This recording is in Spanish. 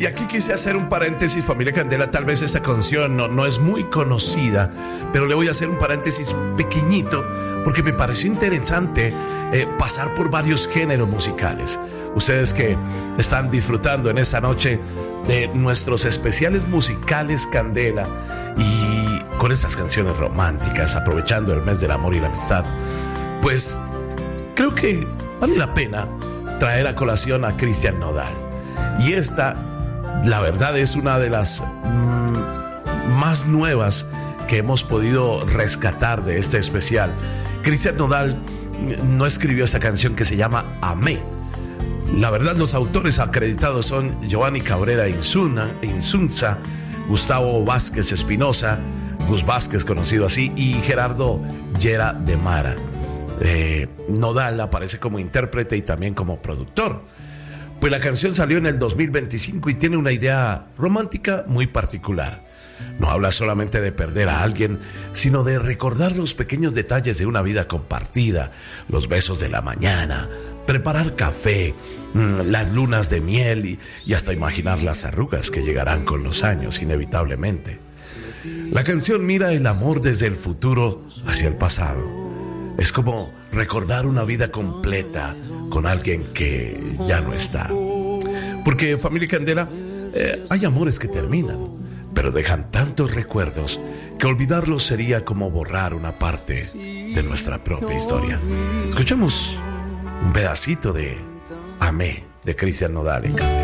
Y aquí quise hacer un paréntesis, familia Candela. Tal vez esta canción no es muy conocida, pero le voy a hacer un paréntesis pequeñito porque me pareció interesante pasar por varios géneros musicales. Ustedes que están disfrutando en esta noche de nuestros especiales musicales Candela y con estas canciones románticas, aprovechando el mes del amor y la amistad, pues creo que vale la pena traer a colación a Cristian Nodal. Y esta, la verdad, es una de las más nuevas que hemos podido rescatar de este especial. Cristian Nodal no escribió esta canción que se llama Amé. La verdad, los autores acreditados son Giovanni Cabrera Insunza, Gustavo Vázquez Espinosa, Gus Vázquez, conocido así, y Gerardo Llera de Mara. Nodal aparece como intérprete y también como productor. Pues la canción salió en el 2025 y tiene una idea romántica muy particular. No habla solamente de perder a alguien, sino de recordar los pequeños detalles de una vida compartida, los besos de la mañana, preparar café, las lunas de miel y hasta imaginar las arrugas que llegarán con los años inevitablemente. La canción mira el amor desde el futuro hacia el pasado. Es como recordar una vida completa con alguien que ya no está. Porque, familia Candela, hay amores que terminan, pero dejan tantos recuerdos que olvidarlos sería como borrar una parte de nuestra propia historia. Escuchemos un pedacito de Amé de Cristian Nodal en Candela.